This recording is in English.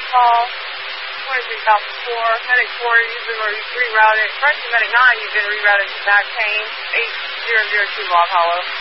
call. 23 South 4, Medic 4, you've been rerouted. Correction, Medic 9, you've been rerouted to back pain. 8002 Log Hollow.